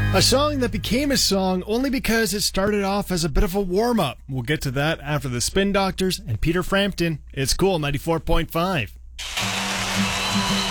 A song that became a song only because it started off as a bit of a warm-up. We'll get to that after the Spin Doctors and Peter Frampton. It's Cool 94.5.